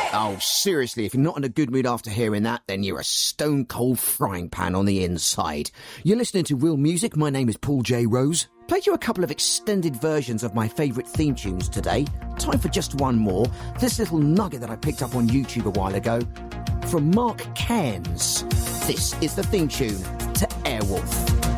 Oh, seriously, if you're not in a good mood after hearing that, then you're a stone-cold frying pan on the inside. You're listening to Real Music. My name is Paul J. Rose. Played you a couple of extended versions of my favourite theme tunes today. Time for just one more. This little nugget that I picked up on YouTube a while ago from Mark Cairns. This is the theme tune to Airwolf.